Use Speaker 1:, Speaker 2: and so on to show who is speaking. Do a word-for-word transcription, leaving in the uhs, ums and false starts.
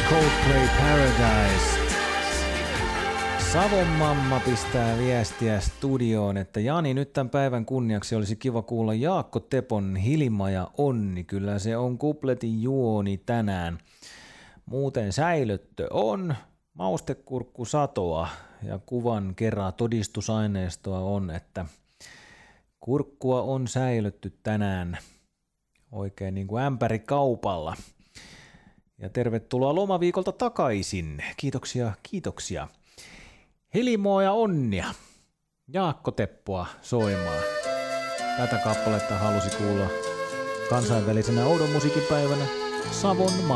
Speaker 1: Coldplay Paradise. Savon mamma pistää viestiä studioon, että Jani, nyt tämän päivän kunniaksi olisi kiva kuulla Jaakko Tepon Hilma ja onni. Kyllä se on kupletin juoni tänään. Muuten säilöttö on, maustekurkku satoa ja kuvan kerran todistusaineistoa on, että kurkkua on säilötty tänään oikein niin kuin ämpäri kaupalla. Ja tervetuloa lomaviikolta takaisin. Kiitoksia, kiitoksia. Hilmoa ja onnia. Jaakko Teppoa soimaan. Tätä kappaletta halusi kuulla kansainvälisenä oudon musiikipäivänä Savon maa.